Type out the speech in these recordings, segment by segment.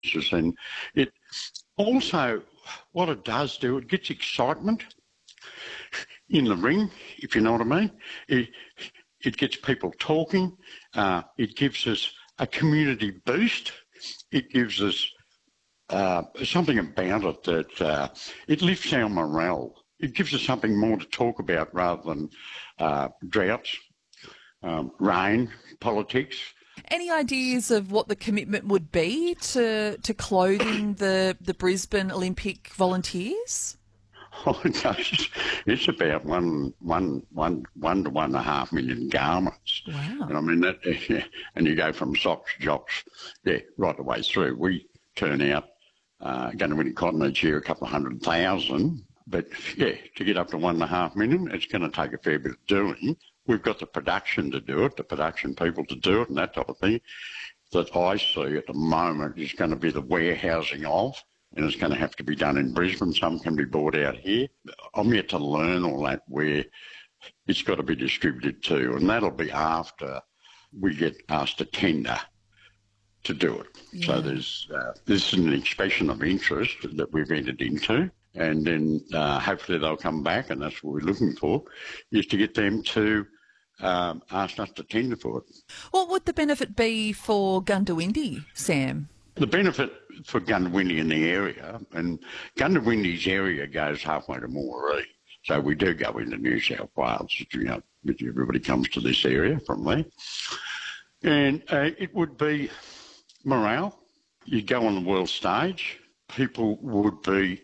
And it also, what it does do, it gets excitement in the ring, if you know what I mean. It gets people talking. It gives us a community boost. It gives us something about it that it lifts our morale. It gives us something more to talk about rather than droughts, rain, politics. Any ideas of what the commitment would be to clothing the Brisbane Olympic volunteers? Oh, it's about one to 1.5 million garments. Wow. And I mean that, and you go from socks, jocks, right the way through. We turn out going to win cotton each year, a couple of 100,000. But to get up to 1.5 million, it's going to take a fair bit of doing. We've got the production to do it, the production people to do it, and that type of thing. That I see at the moment is going to be the warehousing of, and it's going to have to be done in Brisbane. Some can be bought out here. I'm yet to learn all that, where it's got to be distributed to, and that'll be after we get asked to tender to do it. Yeah. So there's an expression of interest that we've entered into, and then hopefully they'll come back, and that's what we're looking for, is to get them to ask us to tender for it. What would the benefit be for Goondiwindi, Sam? The benefit for Goondiwindi in the area, and Goondiwindi's area goes halfway to Moree, so we do go into New South Wales, you know, everybody comes to this area from there. And it would be morale. You'd go on the world stage, people would be,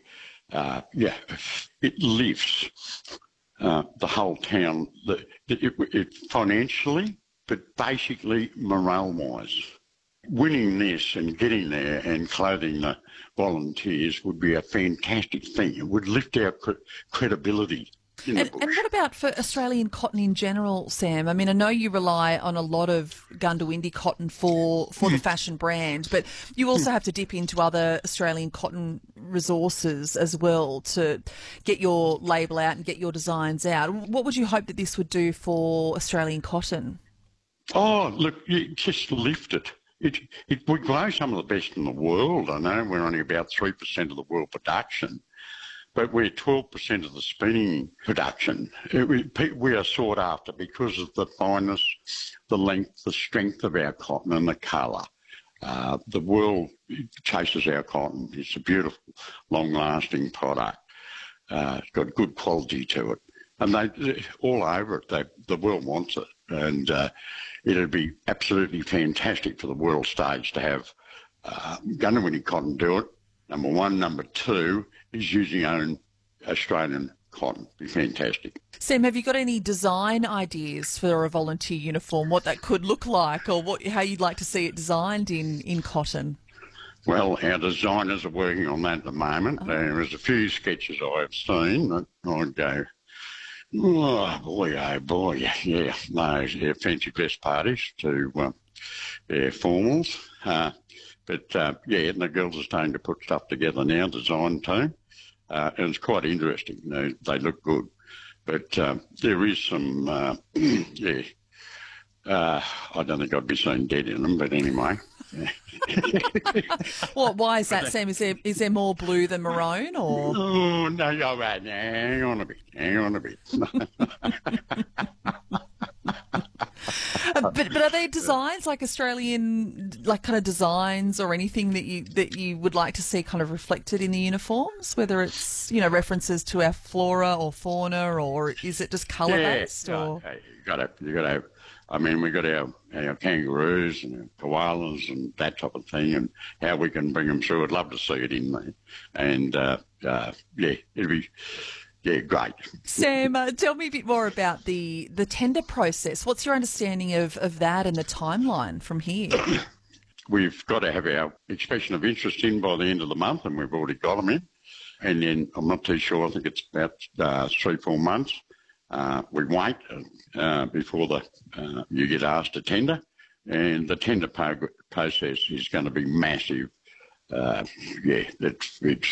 it lifts the whole town, it financially, but basically morale-wise. Winning this and getting there and clothing the volunteers would be a fantastic thing. It would lift our credibility in the bush. And what about for Australian cotton in general, Sam? I mean, I know you rely on a lot of Goondiwindi cotton for the fashion brand, but you also have to dip into other Australian cotton resources as well to get your label out and get your designs out. What would you hope that this would do for Australian cotton? Oh, look, you just lift it. We grow some of the best in the world. I know we're only about 3% of the world production, but we're 12% of the spinning production. We are sought after because of the fineness, the length, the strength of our cotton and the colour. The world chases our cotton. It's a beautiful, long-lasting product. It's got good quality to it. And they all over it. The world wants it. And it'd be absolutely fantastic for the world stage to have Goondiwindi cotton do it, number one. Number two is using own Australian cotton. It'd be fantastic. Sam, have you got any design ideas for a volunteer uniform, what that could look like, or how you'd like to see it designed in cotton? Well, our designers are working on that at the moment. There's a few sketches I've seen that I'd go, oh boy, yeah, those fancy dress parties to formals. And the girls are starting to put stuff together now, design team, and it's quite interesting. You know, they look good, but there is some, I don't think I'd be seen dead in them, but anyway. Well, why is that, Sam? Is there more blue than maroon, or? Oh no, you're right. Hang on a bit. But are there designs like Australian, like kind of designs or anything that you would like to see kind of reflected in the uniforms? Whether it's, you know, references to our flora or fauna, or is it just colour based? Or you got to have. I mean, we got our kangaroos and our koalas and that type of thing, and how we can bring them through. I'd love to see it in there, and it'd be. Yeah, great. Sam, tell me a bit more about the tender process. What's your understanding of that and the timeline from here? We've got to have our expression of interest in by the end of the month, and we've already got them in. And then I'm not too sure, I think it's about 3-4 months. We wait before you get asked to tender, and the tender process is going to be massive.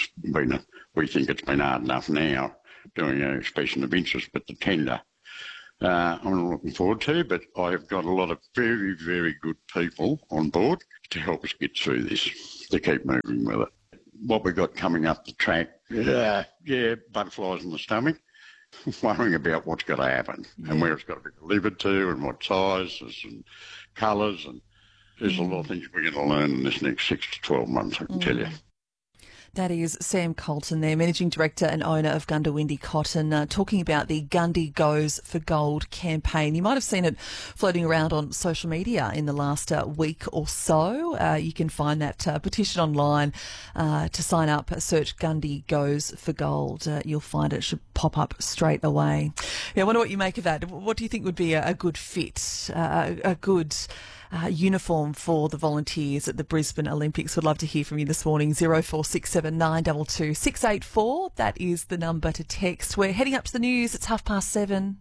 We think it's been hard enough now doing an expression of interest, but the tender I'm looking forward to, but I have got a lot of very, very good people on board to help us get through this, to keep moving with it. What we've got coming up the track, butterflies in the stomach, worrying about what's got to happen and where it's got to be delivered to and what sizes and colours, and there's a lot of things we're going to learn in this next 6 to 12 months, I can tell you. That is Sam Colton there, Managing Director and owner of Goondiwindi Cotton, talking about the Gundy Goes for Gold campaign. You might have seen it floating around on social media in the last week or so. You can find that petition online to sign up. Search Gundy Goes for Gold. You'll find it should pop up straight away. Yeah, I wonder what you make of that. What do you think would be a good fit, a good uniform for the volunteers at the Brisbane Olympics? Would love to hear from you this morning. 0467 922 684. That is the number to text. We're heading up to the news. It's 7:30.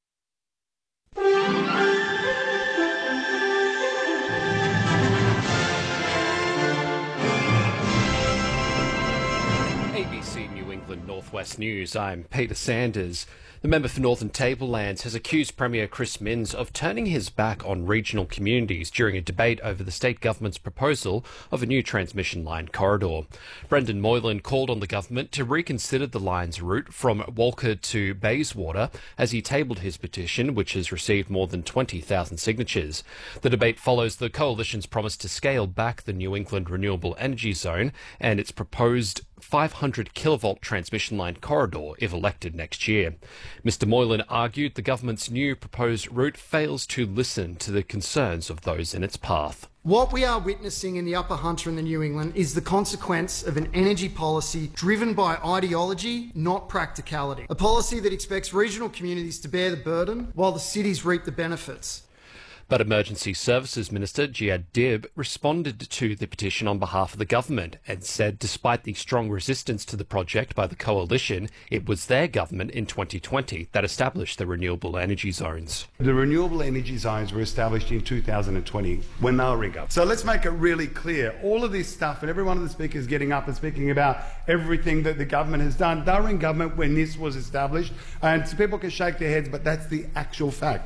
ABC New England Northwest News. I'm Peter Sanders. The member for Northern Tablelands has accused Premier Chris Minns of turning his back on regional communities during a debate over the state government's proposal of a new transmission line corridor. Brendan Moylan called on the government to reconsider the line's route from Walker to Bayswater as he tabled his petition, which has received more than 20,000 signatures. The debate follows the Coalition's promise to scale back the New England Renewable Energy Zone and its proposed 500 kilovolt transmission line corridor if elected next year. Mr Moylan argued the government's new proposed route fails to listen to the concerns of those in its path. What we are witnessing in the Upper Hunter and the New England is the consequence of an energy policy driven by ideology, not practicality. A policy that expects regional communities to bear the burden while the cities reap the benefits. But Emergency Services Minister Jihad Dib responded to the petition on behalf of the government and said despite the strong resistance to the project by the Coalition, it was their government in 2020 that established the renewable energy zones. The renewable energy zones were established in 2020 when they were rigged. So let's make it really clear. All of this stuff, and every one of the speakers getting up and speaking about everything that the government has done, they were in government when this was established, and people can shake their heads, but that's the actual fact.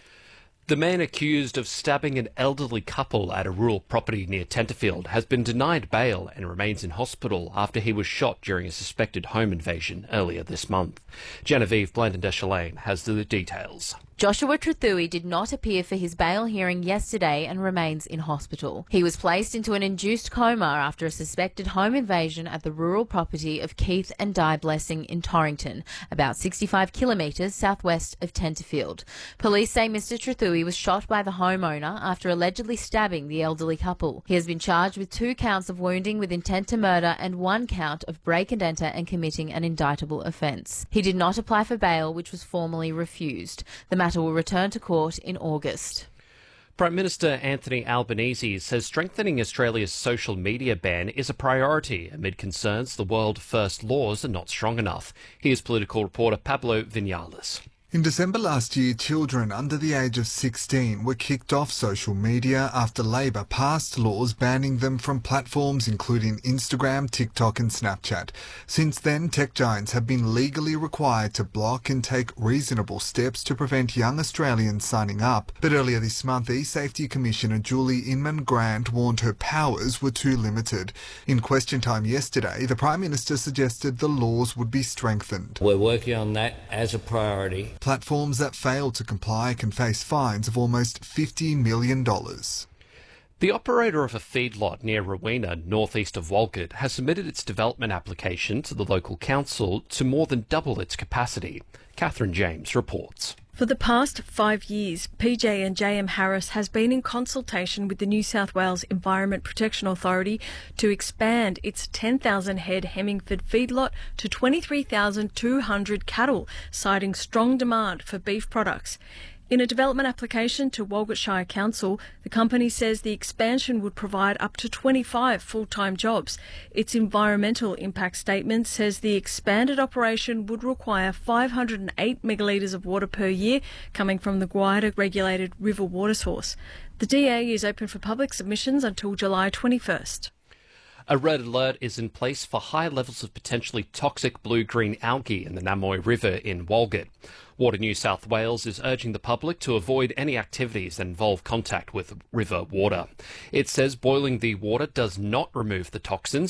The man accused of stabbing an elderly couple at a rural property near Tenterfield has been denied bail and remains in hospital after he was shot during a suspected home invasion earlier this month. Genevieve Blandon-Deschalaine has the details. Joshua Truthui did not appear for his bail hearing yesterday and remains in hospital. He was placed into an induced coma after a suspected home invasion at the rural property of Keith and Di Blessing in Torrington, about 65 kilometres southwest of Tenterfield. Police say Mr Truthui was shot by the homeowner after allegedly stabbing the elderly couple. He has been charged with 2 counts of wounding with intent to murder and 1 count of break and enter and committing an indictable offence. He did not apply for bail, which was formally refused. The matter will return to court in August. Prime Minister Anthony Albanese says strengthening Australia's social media ban is a priority amid concerns the world-first laws are not strong enough. Here's political reporter Pablo Vinales. In December last year, children under the age of 16 were kicked off social media after Labor passed laws banning them from platforms including Instagram, TikTok and Snapchat. Since then, tech giants have been legally required to block and take reasonable steps to prevent young Australians signing up. But earlier this month, eSafety Commissioner Julie Inman-Grant warned her powers were too limited. In question time yesterday, the Prime Minister suggested the laws would be strengthened. We're working on that as a priority. Platforms that fail to comply can face fines of almost $50 million. The operator of a feedlot near Rowena, northeast of Walgett, has submitted its development application to the local council to more than double its capacity. Catherine James reports. For the past 5 years, PJ and JM Harris has been in consultation with the New South Wales Environment Protection Authority to expand its 10,000 head Hemmingford feedlot to 23,200 cattle, citing strong demand for beef products. In a development application to Walgett Shire Council, the company says the expansion would provide up to 25 full-time jobs. Its environmental impact statement says the expanded operation would require 508 megalitres of water per year coming from the Guaida regulated river water source. The DA is open for public submissions until July 21st. A red alert is in place for high levels of potentially toxic blue-green algae in the Namoy River in Walgett. Water New South Wales is urging the public to avoid any activities that involve contact with river water. It says boiling the water does not remove the toxins.